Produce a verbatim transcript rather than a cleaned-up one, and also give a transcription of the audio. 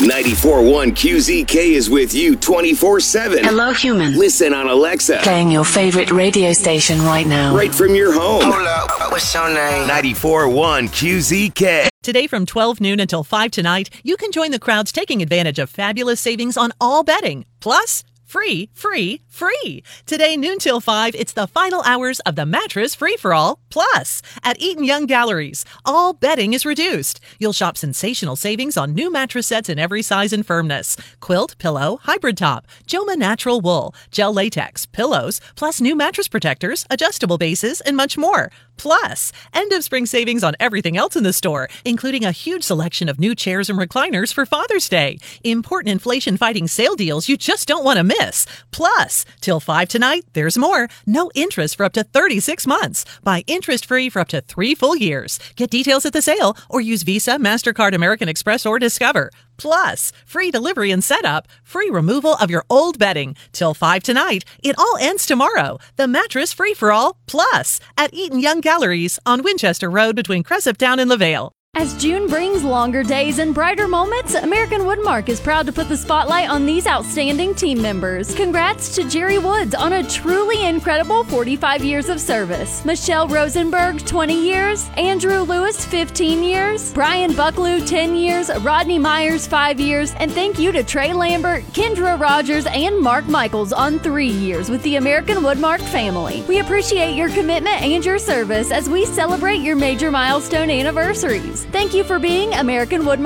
ninety-four point one Q Z K is with you twenty-four seven. Hello, human. Listen on Alexa. Playing your favorite radio station right now. Right from your home. Hold up, what's your name? ninety-four point one Q Z K. Today from twelve noon until five tonight, you can join the crowds taking advantage of fabulous savings on all betting. Plus, free, free, free. Today, noon till five, it's the final hours of the Mattress Free-for-All. Plus, at Eaton Young Galleries, all betting is reduced. You'll shop sensational savings on new mattress sets in every size and firmness. Quilt, pillow, hybrid top, Joma natural wool, gel latex, pillows, plus new mattress protectors, adjustable bases, and much more. Plus, end of spring savings on everything else in the store, including a huge selection of new chairs and recliners for Father's Day. Important inflation-fighting sale deals you just don't want to miss. Plus, till five tonight, there's more. No interest for up to thirty-six months. Buy interest-free for up to three full years. Get details at the sale or use Visa, MasterCard, American Express, or Discover. Plus, free delivery and setup, free removal of your old bedding. Till five tonight. It all ends tomorrow. The Mattress Free-for-All, plus, at Eaton Young Galleries on Winchester Road between Cresaptown and LaVale. As June brings longer days and brighter moments, American Woodmark is proud to put the spotlight on these outstanding team members. Congrats to Jerry Woods on a truly incredible forty-five years of service. Michelle Rosenberg, twenty years. Andrew Lewis, fifteen years. Brian Bucklew, ten years. Rodney Myers, five years. And thank you to Trey Lambert, Kendra Rogers, and Mark Michaels on three years with the American Woodmark family. We appreciate your commitment and your service as we celebrate your major milestone anniversaries. Thank you for being American Woodmark.